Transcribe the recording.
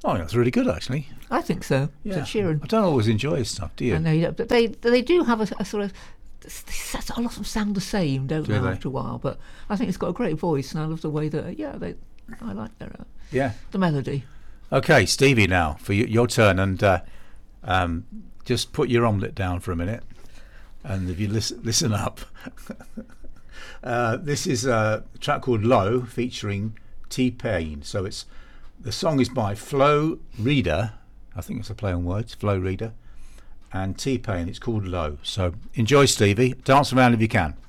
Oh, that's really good, actually. I think so. Yeah. So Sheeran. I don't always enjoy his stuff, do you? I know you don't, but they do have a sort of. A lot of them sound the same, don't they, after a while? But I think it's got a great voice, and I love the way that I like their the melody. Okay, Stevie, now for your turn, and just put your omelette down for a minute, and if you listen up, this is a track called "Low" featuring T-Pain. So the song is by Flo Rida. I think it's a play on words, Flo Rida, and T-Pain. It's called "Low." So enjoy, Stevie. Dance around if you can.